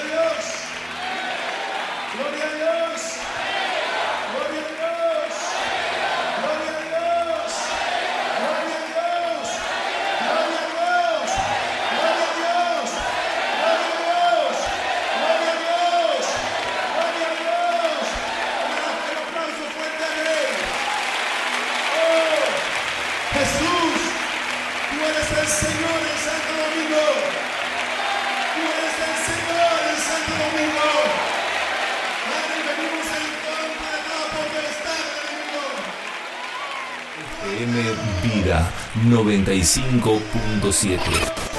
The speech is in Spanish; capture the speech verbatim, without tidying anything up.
Dios. Gloria a Dios. Gloria a Dios. Gloria a Dios. Gloria a Dios. Gloria a Dios. Gloria a Dios. Gloria a Dios. Gloria a Dios. Gloria a Dios. Un aplauso fuerte a Él. Oh, Jesús, tú eres el Señor en Santo Domingo. Tú eres el Señor en Santo Domingo. Padre, venimos en contra de toda potestad del mundo. F M Vida noventa y cinco punto siete.